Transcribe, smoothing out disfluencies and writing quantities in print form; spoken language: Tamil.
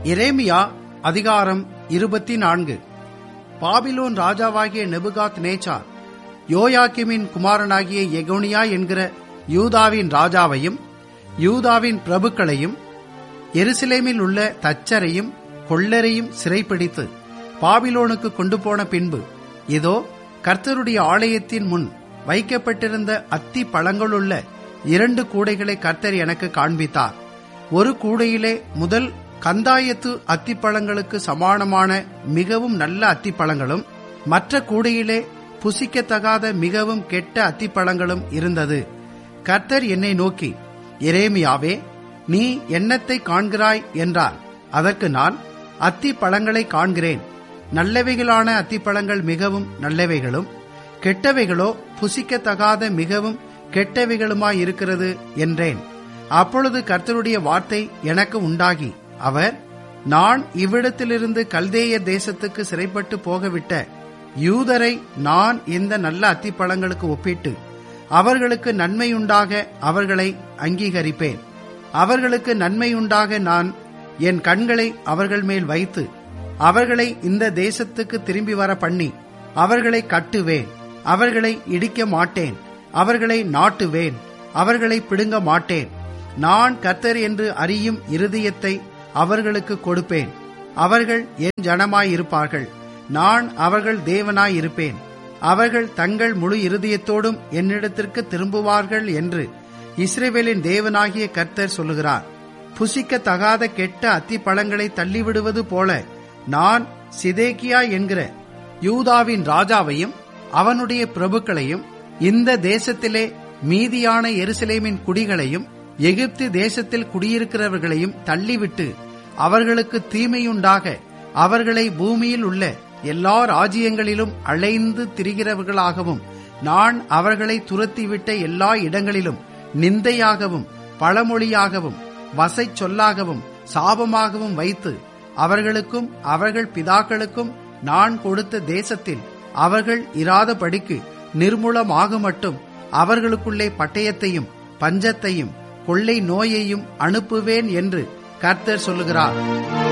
எரேமியா அதிகாரம் 24. பாபிலோன் ராஜாவாகிய நெபுகாத் நேச்சார் யோயாக்கிமின் குமாரனாகிய எகோனியா என்கிற யூதாவின் ராஜாவையும் யூதாவின் பிரபுக்களையும் எருசலேமில் உள்ள தச்சரையும் கொள்ளரையும் சிறைப்பிடித்து பாபிலோனுக்கு கொண்டு போன பின்பு, இதோ கர்த்தருடைய ஆலயத்தின் முன் வைக்கப்பட்டிருந்த அத்தி பழங்களுள்ள 2 கூடைகளை கர்த்தர் எனக்கு காண்பித்தார். ஒரு கூடையிலே முதல் கந்தாயத்து அத்திப்பழங்களுக்கு சமானமான மிகவும் நல்ல அத்திப்பழங்களும், மற்ற கூடையிலே புசிக்கத்தகாத மிகவும் கெட்ட அத்திப்பழங்களும் இருந்தது. கர்த்தர் என்னை நோக்கி, எரேமியாவே, நீ என்னத்தை காண்கிறாய் என்றார். அதற்கு நான், அத்திப்பழங்களை காண்கிறேன். நல்லவைகளான அத்திப்பழங்கள் மிகவும் நல்லவைகளும், கெட்டவைகளோ புசிக்கத்தகாத மிகவும் கெட்டவைகளுமாயிருக்கிறது என்றேன். அப்பொழுது கர்த்தருடைய வார்த்தை எனக்கு உண்டாகி, அவர், நான் இவ்விடத்திலிருந்து கல்தேய தேசத்துக்கு சிறைப்பட்டு போகவிட்ட யூதரை நான் இந்த நல்ல அத்திப்பழங்களுக்கு ஒப்பிட்டு அவர்களுக்கு நன்மையுண்டாக அவர்களை அங்கீகரிப்பேன். அவர்களுக்கு நன்மையுண்டாக நான் என் கண்களை அவர்கள் மேல் வைத்து அவர்களை இந்த தேசத்துக்கு திரும்பி வர பண்ணி அவர்களை கட்டுவேன். அவர்களை இடிக்க மாட்டேன். அவர்களை நாட்டுவேன். அவர்களை பிடுங்க மாட்டேன். நான் கர்த்தர் என்று அறியும் இருதயத்தை அவர்களுக்கு கொடுப்பேன். அவர்கள் என் ஜனமாயிருப்பார்கள். நான் அவர்கள் தேவனாயிருப்பேன். அவர்கள் தங்கள் முழு இருதயத்தோடும் என்னிடத்திற்கு திரும்புவார்கள் என்று இஸ்ரவேலின் தேவனாகிய கர்த்தர் சொல்லுகிறார். புசிக்கத்தகாத கெட்ட அத்திப்பழங்களை தள்ளிவிடுவது போல நான் சிதேக்கியா என்கிற யூதாவின் ராஜாவையும் அவனுடைய பிரபுக்களையும், இந்த தேசத்திலே மீதியான எருசலேமின் குடிகளையும், எகிப்து தேசத்தில் குடியிருக்கிறவர்களையும் தள்ளிவிட்டு அவர்களுக்கு தீமையுண்டாக அவர்களை பூமியில் உள்ள எல்லா ராஜ்யங்களிலும் அலைந்து திரிகிறவர்களாகவும், நான் அவர்களை துரத்திவிட்ட எல்லா இடங்களிலும் நிந்தையாகவும் பழமொழியாகவும் வசை சொல்லாகவும் சாபமாகவும் வைத்து அவர்களுக்கும் அவர்கள் பிதாக்களுக்கும் நான் கொடுத்த தேசத்தில் அவர்கள் இராதபடிக்கு நிர்மூலமாக மட்டும் அவர்களுக்குள்ளே பட்டயத்தையும் பஞ்சத்தையும் கொள்ளை நோயையும் அனுப்புவேன் என்று கர்த்தர் சொல்லுகிறார்.